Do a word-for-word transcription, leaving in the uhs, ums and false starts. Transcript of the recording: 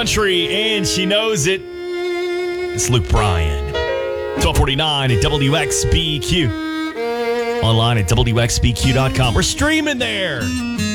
country, and she knows it. It's Luke Bryan. twelve forty-nine at W X B Q. Online at W X B Q dot com. We're streaming there.